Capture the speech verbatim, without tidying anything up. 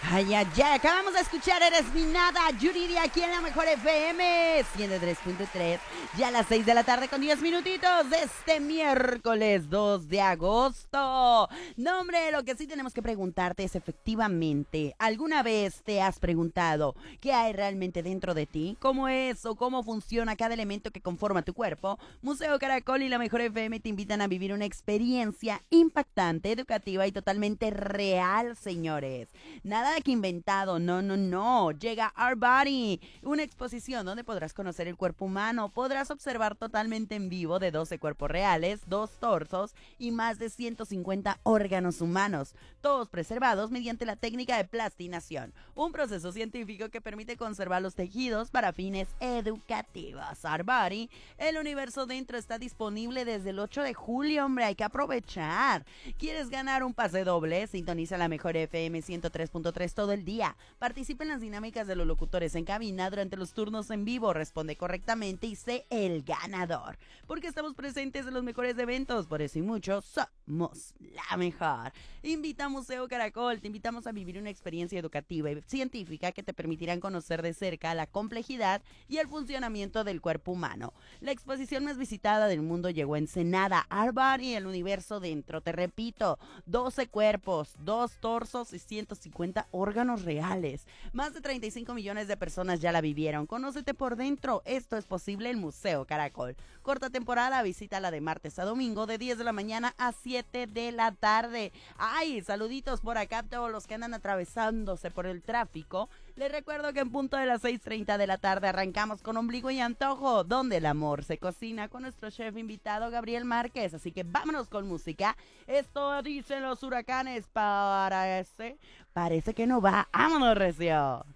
Ay, ay, ay, acabamos de escuchar Eres mi nada, Yuridia, aquí en la Mejor F M ciento tres punto tres, ya a las seis de la tarde con diez minutitos de este miércoles dos de agosto. No, hombre, lo que sí tenemos que preguntarte es efectivamente, ¿alguna vez te has preguntado qué hay realmente dentro de ti? ¿Cómo es o cómo funciona cada elemento que conforma tu cuerpo? Museo Caracol y la Mejor F M te invitan a vivir una experiencia impactante, educativa y totalmente real, señores. Nada de que inventado, no, no, no. Llega Our Body, una exposición donde podrás conocer el cuerpo humano, podrás observar totalmente en vivo de doce cuerpos reales, dos torsos y más de ciento cincuenta órganos humanos, todos preservados mediante la técnica de plastinación, un proceso científico que permite conservar los tejidos para fines educativos. Our Body, el universo dentro está disponible desde el ocho de julio, hombre, hay que aprovechar. ¿Quieres ganar un pase doble? Sintoniza la Mejor F M ciento tres punto tres todo el día. Participa en las dinámicas de los locutores en cabina durante los turnos en vivo, responde correctamente y sé el ganador. Porque estamos presentes en los mejores eventos, por eso y mucho, somos la mejor. Invita a Museo Caracol, te invitamos a vivir una experiencia educativa y científica que te permitirán conocer de cerca la complejidad y el funcionamiento del cuerpo humano. La exposición más visitada del mundo llegó a Ensenada, Our Body y el universo dentro, te repito, doce cuerpos, dos torsos y ciento cincuenta órganos reales. Más de treinta y cinco millones de personas ya la vivieron. Conócete por dentro. Esto es posible en Museo Caracol. Corta temporada, visítala de martes a domingo de diez de la mañana a siete de la tarde. Ay, saluditos por acá a todos los que andan atravesándose por el tráfico. Les recuerdo que en punto de las seis treinta de la tarde arrancamos con Ombligo y Antojo, donde el amor se cocina con nuestro chef invitado Gabriel Márquez. Así que vámonos con música. Esto dicen los huracanes para ese. Parece que no va. ¡Vámonos, recio!